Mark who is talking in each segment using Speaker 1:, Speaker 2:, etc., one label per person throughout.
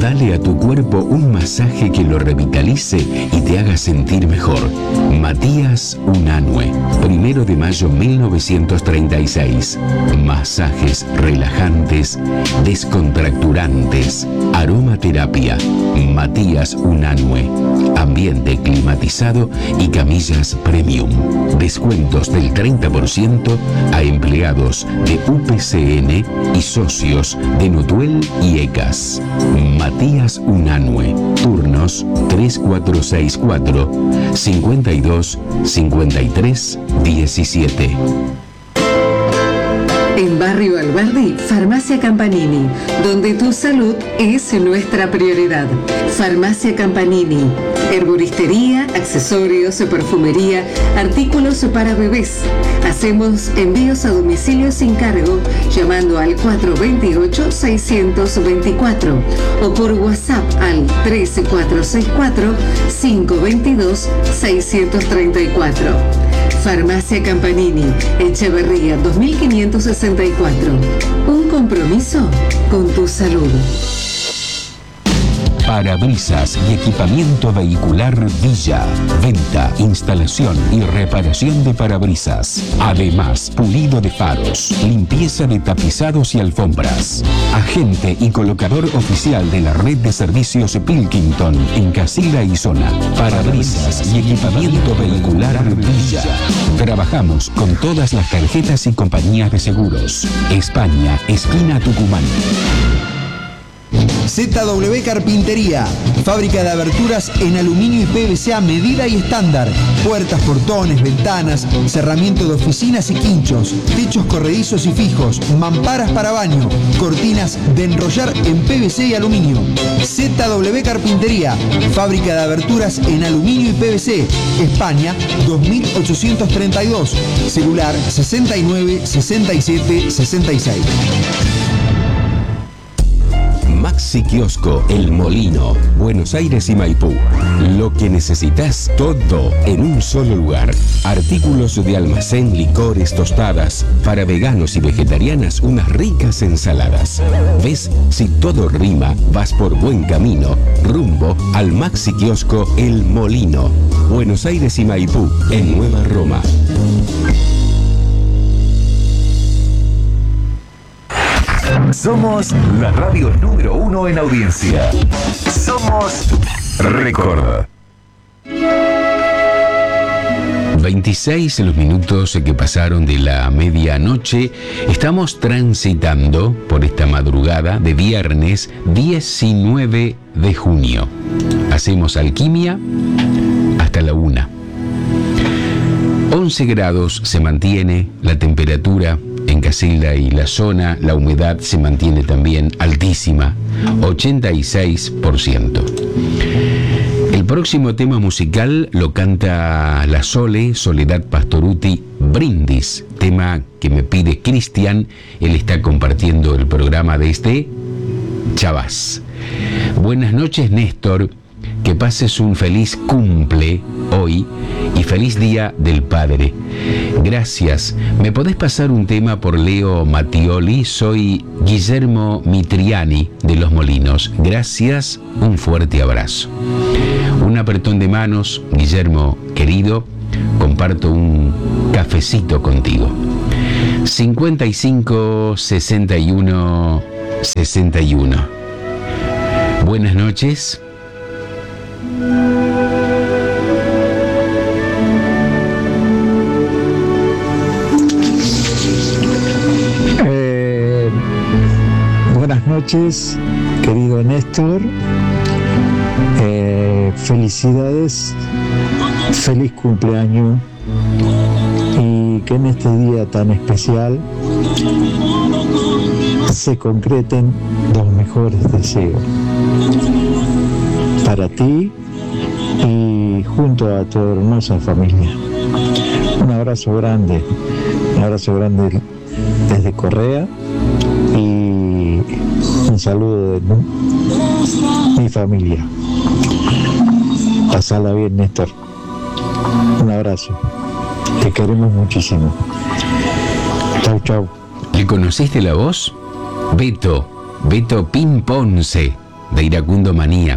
Speaker 1: Dale a tu cuerpo un masaje que lo revitalice y te haga sentir mejor. Matías Unanue, 1 de mayo 1936. Masajes relajantes, descontracturantes, aromaterapia. Matías Unanue. Ambiente climatizado y camillas premium. Descuentos del 30% a empleados de UPCN y socios de Nutuel y ECAS. Matías Unanue. Turnos 3464 52 53 17.
Speaker 2: En Barrio Alberdi, Farmacia Campanini, donde tu salud es nuestra prioridad. Farmacia Campanini, herboristería, accesorios, perfumería, artículos para bebés. Hacemos envíos a domicilio sin cargo, llamando al 428-624 o por WhatsApp al 13464-522-634. Farmacia Campanini, Echeverría 2564. Un compromiso con tu salud.
Speaker 1: Parabrisas y equipamiento vehicular Villa. Venta, instalación y reparación de parabrisas. Además, pulido de faros, limpieza de tapizados y alfombras. Agente y colocador oficial de la red de servicios Pilkington en Casilda y zona. Parabrisas y equipamiento vehicular Villa. Trabajamos con todas las tarjetas y compañías de seguros. España, esquina Tucumán.
Speaker 3: ZW Carpintería, fábrica de aberturas en aluminio y PVC a medida y estándar, puertas, portones, ventanas, cerramiento de oficinas y quinchos, techos corredizos y fijos, mamparas para baño, cortinas de enrollar en PVC y aluminio. ZW Carpintería, fábrica de aberturas en aluminio y PVC, España 2832, celular 69 67 66.
Speaker 1: Maxi Kiosco El Molino, Buenos Aires y Maipú. Lo que necesitas, todo en un solo lugar. Artículos de almacén, licores, tostadas. Para veganos y vegetarianas, unas ricas ensaladas. ¿Ves? Si todo rima, vas por buen camino. Rumbo al Maxi Kiosco El Molino, Buenos Aires y Maipú, en Nueva Roma.
Speaker 4: Somos la radio número 1 en audiencia. Somos Record.
Speaker 1: 26 los minutos que pasaron de la medianoche. Estamos transitando por esta madrugada de viernes 19 de junio. Hacemos alquimia hasta la 1. 11 grados se mantiene la temperatura en Casilda y la zona. La humedad se mantiene también altísima, 86%. El próximo tema musical lo canta la Soledad Pastoruti, Brindis, tema que me pide Cristian. Él está compartiendo el programa desde Chavás. Buenas noches, Néstor. Que pases un feliz cumple hoy y feliz Día del Padre. Gracias. ¿Me podés pasar un tema por Leo Mattioli? Soy Guillermo Mitriani de Los Molinos. Gracias, un fuerte abrazo. Un apretón de manos, Guillermo querido. Comparto un cafecito contigo. 55 61 61. Buenas noches.
Speaker 5: Buenas noches, querido Néstor. Felicidades, feliz cumpleaños y que en este día tan especial se concreten los mejores deseos para ti y junto a tu hermosa familia. Un abrazo grande desde Correa y un saludo de mi familia. Pasala bien, Néstor. Un abrazo. Te queremos muchísimo. Chau, chau.
Speaker 1: ¿Le conociste la voz? Beto Pimponce. de Iracundo Manía.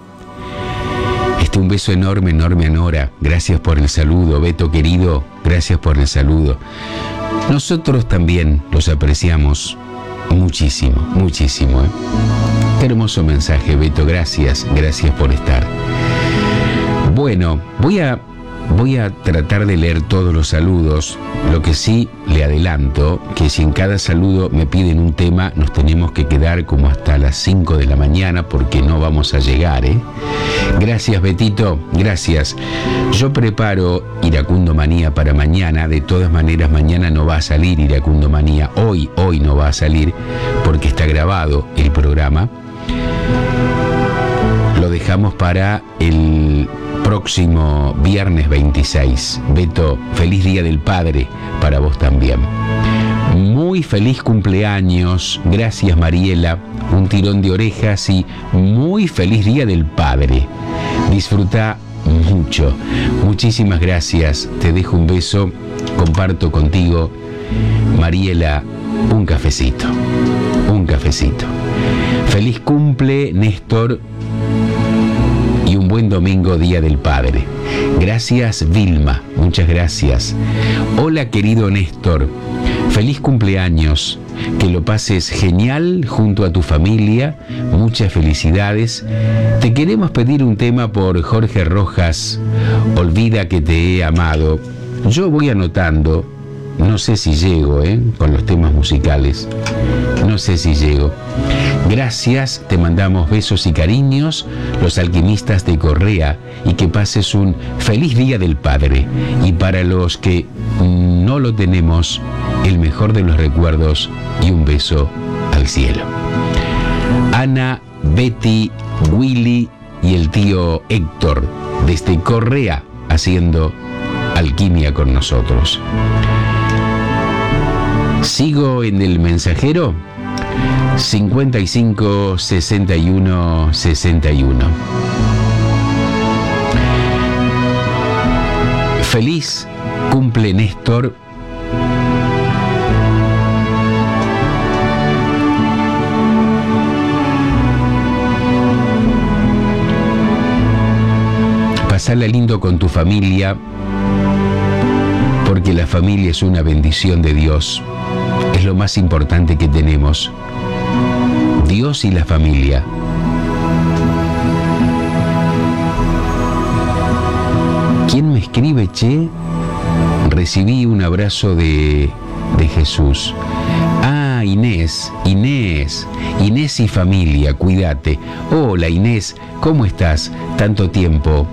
Speaker 1: Un beso enorme, enorme a Nora. Gracias por el saludo, Beto querido. Gracias por el saludo. Nosotros también los apreciamos muchísimo, muchísimo. Qué hermoso mensaje, Beto. Gracias, gracias por estar. Bueno, voy a tratar de leer todos los saludos. Lo que sí le adelanto, que si en cada saludo me piden un tema, nos tenemos que quedar como hasta las 5 de la mañana porque no vamos a llegar, ¿eh? Gracias, Betito, gracias. Yo preparo Iracundo Manía para mañana. De todas maneras, mañana no va a salir Iracundo Manía. Hoy no va a salir porque está grabado el programa. Lo dejamos para el próximo viernes 26. Beto, feliz Día del Padre para vos también. Muy feliz cumpleaños. Gracias, Mariela. Un tirón de orejas y muy feliz Día del Padre. Disfruta mucho. Muchísimas gracias. Te dejo un beso. Comparto contigo, Mariela, un cafecito. Un cafecito. Feliz cumple, Néstor. Y un buen domingo, Día del Padre. Gracias, Vilma. Muchas gracias. Hola, querido Néstor. Feliz cumpleaños. Que lo pases genial junto a tu familia. Muchas felicidades. Te queremos pedir un tema por Jorge Rojas. Olvida que te he amado. Yo voy anotando. No sé si llego, con los temas musicales. No sé si llego. Gracias, te mandamos besos y cariños, los alquimistas de Correa, y que pases un feliz Día del Padre. Y para los que no lo tenemos, el mejor de los recuerdos y un beso al cielo. Ana, Betty, Willy y el tío Héctor, desde Correa, haciendo alquimia con nosotros. Sigo en el mensajero 55 61 61. Feliz cumple, Néstor. Pasala lindo con tu familia, porque la familia es una bendición de Dios. Es lo más importante que tenemos. Dios y la familia. ¿Quién me escribe, che? Recibí un abrazo de Jesús. Ah, Inés y familia, cuídate. Hola, Inés, ¿cómo estás? Tanto tiempo,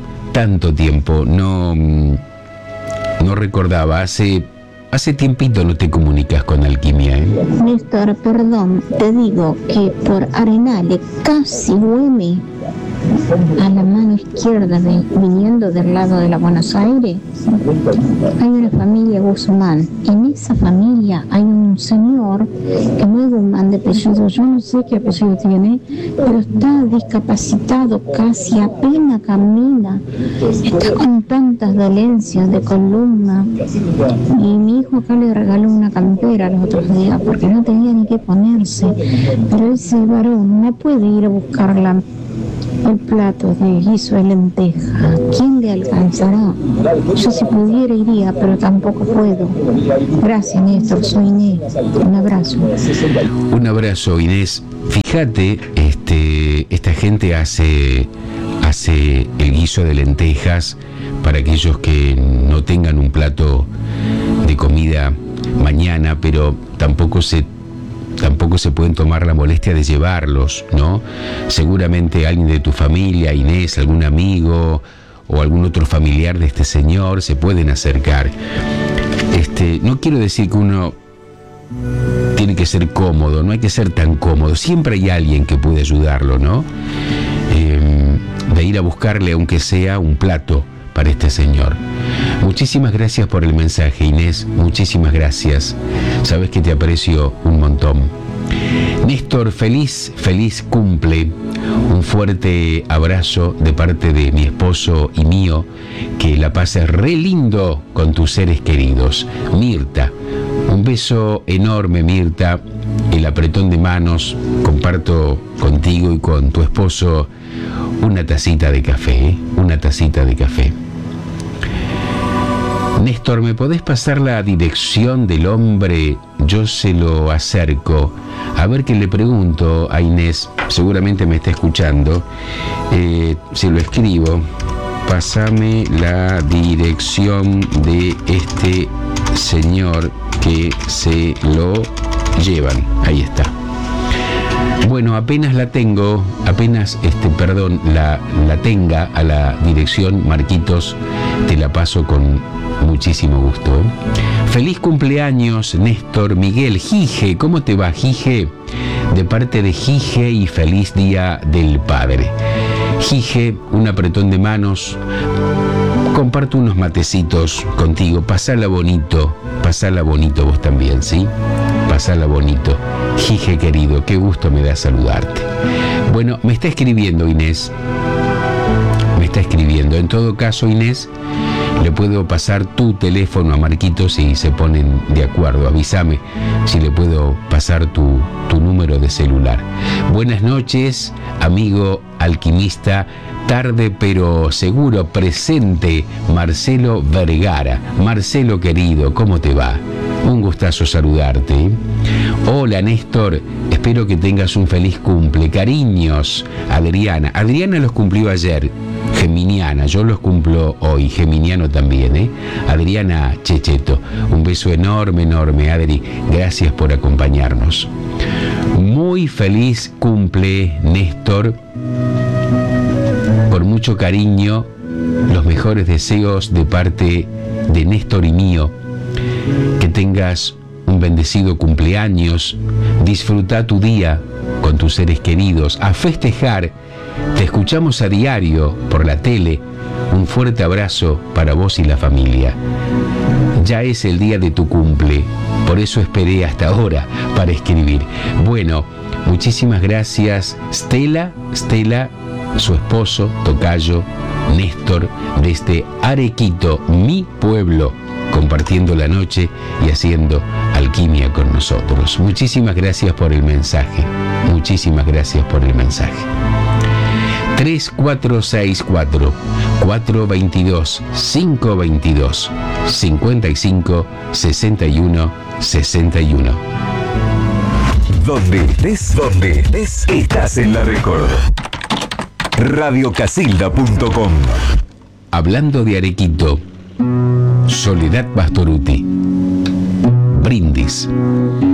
Speaker 1: no recordaba, hace tiempito no te comunicas con Alquimia, ¿eh?
Speaker 6: Néstor, perdón, te digo que por Arenales, casi Güemes, a la mano izquierda, viniendo del lado de la Buenos Aires, hay una familia Guzmán. En esa familia hay un señor que no es Guzmán de apellido, yo no sé qué apellido tiene, pero está discapacitado, casi apenas camina, está con tantas dolencias de columna, y mi hijo acá le regaló una campera los otros días porque no tenía ni qué ponerse, pero ese varón no puede ir a buscarla. El plato de guiso de lenteja, ¿quién le alcanzará? Yo si pudiera iría, pero tampoco puedo. Gracias, Néstor, soy Inés. Un abrazo.
Speaker 1: Un abrazo, Inés. Fíjate, esta gente hace el guiso de lentejas para aquellos que no tengan un plato de comida mañana, pero tampoco se pueden tomar la molestia de llevarlos, ¿no? Seguramente alguien de tu familia, Inés, algún amigo o algún otro familiar de este señor se pueden acercar. No quiero decir que uno tiene que ser cómodo, no hay que ser tan cómodo. Siempre hay alguien que puede ayudarlo, ¿no? De ir a buscarle, aunque sea un plato para este señor. Muchísimas gracias por el mensaje, Inés. Muchísimas gracias. Sabes que te aprecio un montón. Néstor, feliz cumple. Un fuerte abrazo de parte de mi esposo y mío. Que la pases re lindo con tus seres queridos. Mirta, un beso enorme, Mirta. el apretón de manos, comparto contigo y con tu esposo una tacita de café, ¿eh? Una tacita de café. Néstor, ¿me podés pasar la dirección del hombre? Yo se lo acerco. A ver qué le pregunto a Inés, seguramente me está escuchando. Se lo escribo. Pásame la dirección de este señor que se lo llevan. Ahí está. Bueno, apenas la tengo, la tenga a la dirección, Marquitos, te la paso con muchísimo gusto. Feliz cumpleaños, Néstor Miguel. Gige, ¿cómo te va, Gige? De parte de Gige y feliz Día del Padre. Gige, un apretón de manos. Comparto unos matecitos contigo. Pasala bonito vos también, ¿sí? Pasala bonito. Gige querido, qué gusto me da saludarte. Bueno, me está escribiendo Inés. En todo caso, Inés, le puedo pasar tu teléfono a Marquitos si se ponen de acuerdo. Avísame si le puedo pasar tu número de celular. Buenas noches, amigo alquimista. Tarde pero seguro presente, Marcelo Vergara. Marcelo querido, ¿cómo te va? Un gustazo saludarte. Hola, Néstor, espero que tengas un feliz cumple. Cariños, Adriana. Adriana los cumplió ayer, geminiana. Yo los cumplo hoy, geminiano también, ¿eh? Adriana Checheto, un beso enorme, Adri. Gracias por acompañarnos. Muy feliz cumple, Néstor. Por mucho cariño, los mejores deseos de parte de Néstor y mío. Que tengas un bendecido cumpleaños. Disfruta tu día con tus seres queridos. A festejar. Te escuchamos a diario por la tele. Un fuerte abrazo para vos y la familia. Ya es el día de tu cumple. Por eso esperé hasta ahora para escribir. Bueno, muchísimas gracias, Stella, su esposo, tocayo, Néstor, desde Arequito, mi pueblo, compartiendo la noche y haciendo alquimia con nosotros. Muchísimas gracias por el mensaje. 3464 422 522 55 61 61.
Speaker 4: Donde estés, estás en la Record. Radiocasilda.com.
Speaker 1: Hablando de Arequito, Soledad Pastorutti. Brindis.